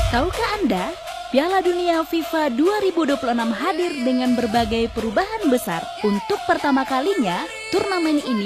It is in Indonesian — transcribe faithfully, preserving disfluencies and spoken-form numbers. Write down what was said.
Tahukah Anda, Piala Dunia FIFA dua ribu dua puluh enam hadir dengan berbagai perubahan besar. Untuk pertama kalinya, turnamen ini